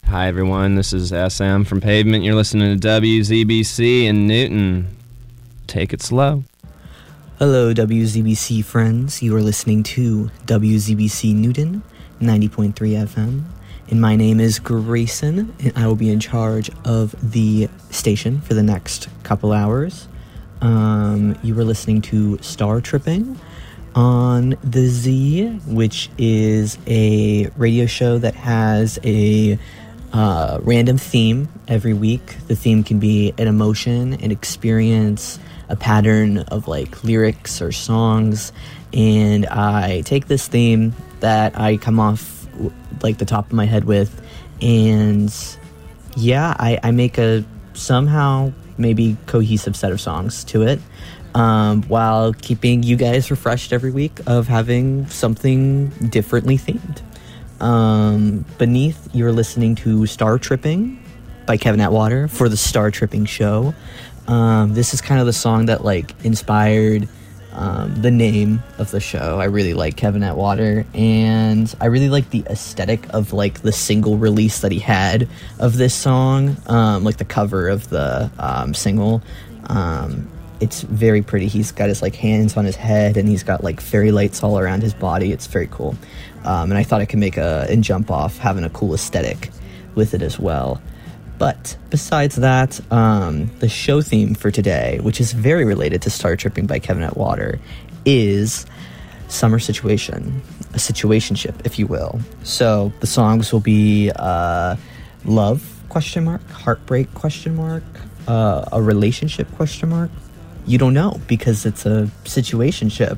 Hi, everyone. This is SM from Pavement. You're listening to WZBC in Newton. Take it slow. Hello, WZBC friends. You are listening to WZBC Newton, 90.3 FM. And my name is Grayson, and I will be in charge of the station for the next couple hours. You were listening to Star Tripping on the Z, which is a radio show that has a random theme every week. The theme can be an emotion, an experience, a pattern of like lyrics or songs, and I take this theme that I come off like the top of my head with, and yeah, I make a somehow maybe cohesive set of songs to it, while keeping you guys refreshed every week of having something differently themed. Beneath, you're listening to Star Tripping by Kevin Atwater for the Star Tripping Show. This is kind of the song that like inspired the name of the show. I really like Kevin Atwater, and I really like the aesthetic of like the single release that he had of this song, like the cover of the single. It's very pretty. He's got his like hands on his head, and he's got like fairy lights all around his body. It's very cool. And I thought I could make and jump off having a cool aesthetic with it as well. But besides that, the show theme for today, which is very related to Star Tripping by Kevin Atwater, is Summer Situation, a situationship, if you will. So the songs will be love, heartbreak, a relationship, you don't know because it's a situationship.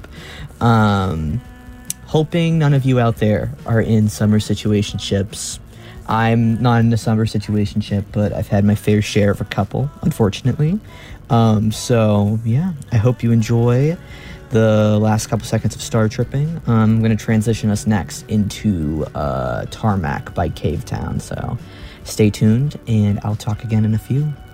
Hoping none of you out there are in summer situationships. I'm not in a summer situationship, but I've had my fair share of a couple, unfortunately. So yeah, I hope you enjoy the last couple seconds of Star Tripping. I'm going to transition us next into Tarmac by Cavetown. So stay tuned, and I'll talk again in a few.